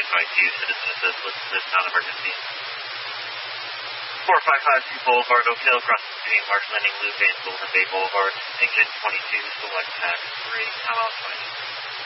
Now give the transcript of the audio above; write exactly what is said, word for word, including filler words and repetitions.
five two, Citizen Assist, listen to this non-emergency. four five five two Boulevard, Oak Hill, crossing between Marsh Landing Loop and Golden Bay Boulevard. Engine twenty-two, select tax three, how else do I need?